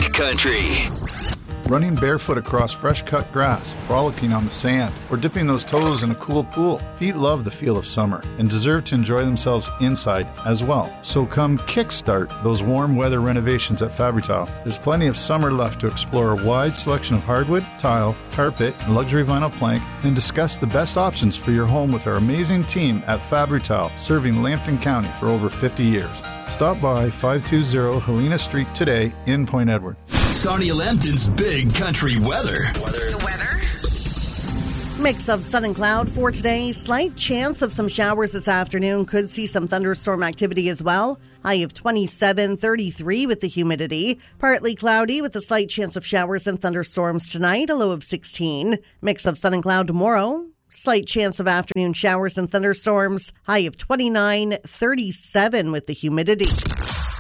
Big Country. Running barefoot across fresh-cut grass, frolicking on the sand, or dipping those toes in a cool pool. Feet love the feel of summer and deserve to enjoy themselves inside as well. So come kickstart those warm weather renovations at Fabri-Tile. There's plenty of summer left to explore a wide selection of hardwood, tile, carpet, and luxury vinyl plank, and discuss the best options for your home with our amazing team at Fabri-Tile, serving Lambton County for over 50 years. Stop by 520 Helena Street today in Point Edward. Sarnia Lambton's Big Country weather. The weather. Mix of sun and cloud for today. Slight chance of some showers this afternoon. Could see some thunderstorm activity as well. High of 27, 33 with the humidity. Partly cloudy with a slight chance of showers and thunderstorms tonight. A low of 16. Mix of sun and cloud tomorrow. Slight chance of afternoon showers and thunderstorms. High of 29, 37 with the humidity.